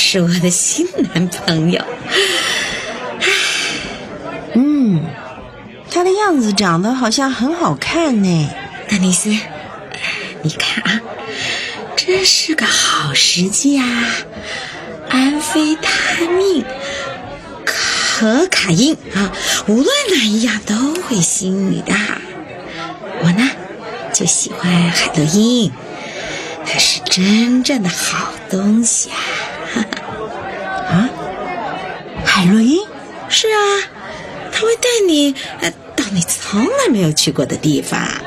是我的新男朋友。 他的样子长得好像很好看呢。 丹尼斯，你看啊，真是个好时机啊！安非他命、可卡因啊，无论哪一样都会吸引你的。我呢，就喜欢海洛因，它是真正的好东西啊！ 海洛因？ 是啊，它会带你到你从来没有去过的地方。